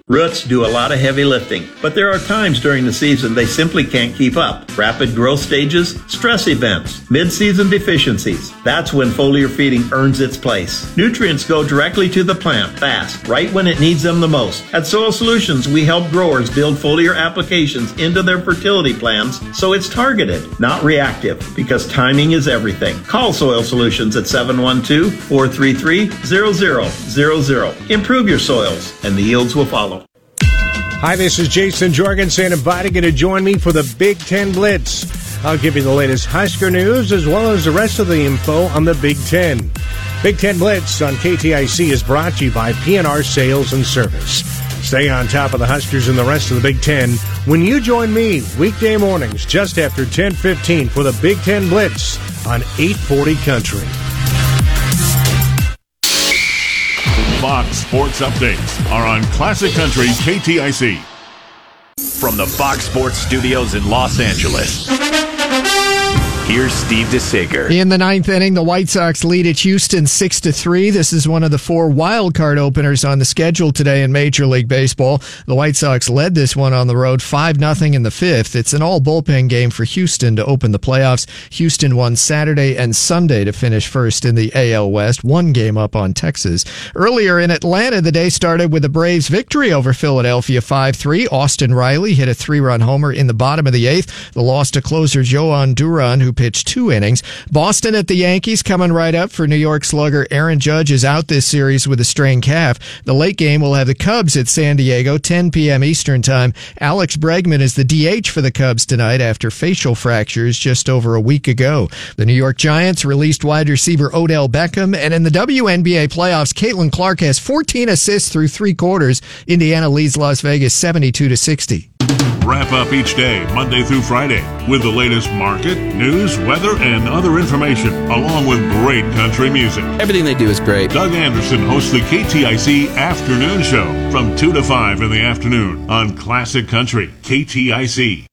Roots do a lot of heavy lifting, but there are times during the season they simply can't keep up. Rapid growth stages, stress events, mid-season deficiencies. That's when foliar feeding earns its place. Nutrients go directly to the plant fast, right when it needs them the most. At Soil Solutions, we help growers build foliar applications into their fertility plans so it's targeted, not reactive, because timing is everything. Call Soil Solutions at 712-433-0000. Improve your soils, and the yields will follow. Hi, this is Jason Jorgensen inviting you to join me for the Big Ten Blitz. I'll give you the latest Husker news as well as the rest of the info on the Big Ten. Big Ten Blitz on KTIC is brought to you by PNR Sales and Service. Stay on top of the Huskers and the rest of the Big Ten when you join me weekday mornings just after 10:15 for the Big Ten Blitz on 840 Country. Fox Sports Updates are on Classic Country KTIC. From the Fox Sports Studios in Los Angeles, here's Steve DeSager. In the ninth inning, the White Sox lead at Houston 6-3. This is one of the 4 wild card openers on the schedule today in Major League Baseball. The White Sox led this one on the road 5-0 in the 5th. It's an all bullpen game for Houston to open the playoffs. Houston won Saturday and Sunday to finish first in the AL West, 1 game up on Texas. Earlier in Atlanta, the day started with the Braves' victory over Philadelphia 5-3. Austin Riley hit a 3-run homer in the bottom of the 8th. The loss to closer Joan Duran, who pitched 2 innings. Boston at the Yankees coming right up for New York slugger Aaron Judge is out this series with a strained calf. The late game will have the Cubs at San Diego, 10 p.m. Eastern Time. Alex Bregman is the DH for the Cubs tonight after facial fractures just over a week ago. The New York Giants released wide receiver Odell Beckham, and in the WNBA playoffs, Caitlin Clark has 14 assists through 3 quarters. Indiana leads Las Vegas 72-60. Wrap up each day, Monday through Friday, with the latest market, news, weather, and other information, along with great country music. Everything they do is great. Doug Anderson hosts the KTIC Afternoon Show from 2 to 5 in the afternoon on Classic Country, KTIC.